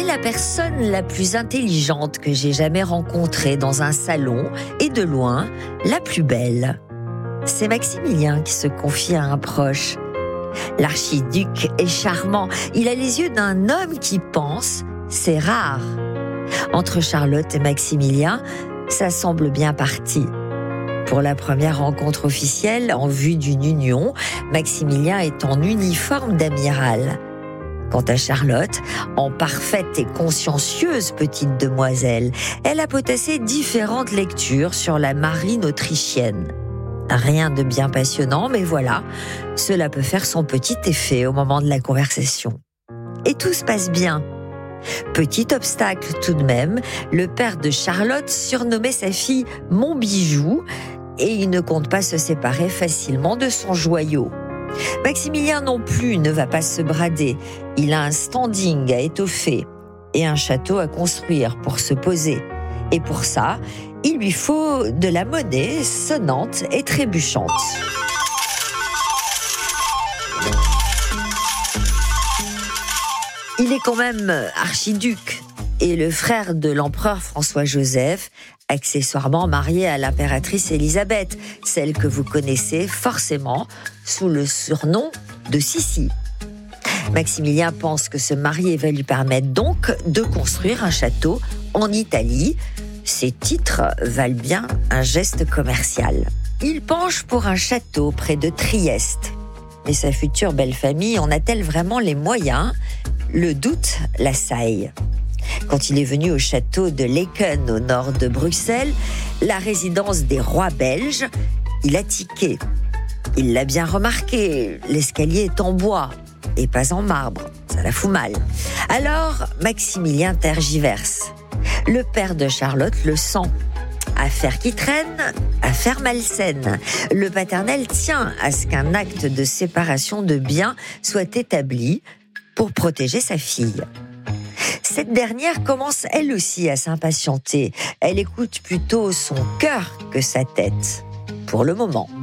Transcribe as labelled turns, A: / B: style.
A: est la personne la plus intelligente que j'ai jamais rencontrée dans un salon et de loin, la plus belle. C'est Maximilien qui se confie à un proche. L'archiduc est charmant. Il a les yeux d'un homme qui pense. C'est rare. Entre Charlotte et Maximilien, ça semble bien parti. Pour la première rencontre officielle, en vue d'une union, Maximilien est en uniforme d'amiral. Quant à Charlotte, en parfaite et consciencieuse petite demoiselle, elle a potassé différentes lectures sur la marine autrichienne. Rien de bien passionnant, mais voilà, cela peut faire son petit effet au moment de la conversation. Et tout se passe bien. Petit obstacle tout de même, le père de Charlotte surnommait sa fille « Mon bijou » et il ne compte pas se séparer facilement de son joyau. Maximilien non plus ne va pas se brader. Il a un standing à étoffer et un château à construire pour se poser. Et pour ça, il lui faut de la monnaie sonnante et trébuchante. Il est quand même archiduc et le frère de l'empereur François-Joseph, accessoirement marié à l'impératrice Élisabeth, celle que vous connaissez forcément sous le surnom de Sissi. Maximilien pense que se marier va lui permettre donc de construire un château en Italie. Ces titres valent bien un geste commercial. Il penche pour un château près de Trieste. Mais sa future belle famille en a-t-elle vraiment les moyens ? Le doute l'assaille. Quand il est venu au château de Laeken, au nord de Bruxelles, la résidence des rois belges, il a tiqué. Il l'a bien remarqué, l'escalier est en bois et pas en marbre, ça la fout mal. Alors, Maximilien tergiverse. Le père de Charlotte le sent. Affaire qui traîne, affaire malsaine. Le paternel tient à ce qu'un acte de séparation de biens soit établi pour protéger sa fille. Cette dernière commence elle aussi à s'impatienter. Elle écoute plutôt son cœur que sa tête, pour le moment.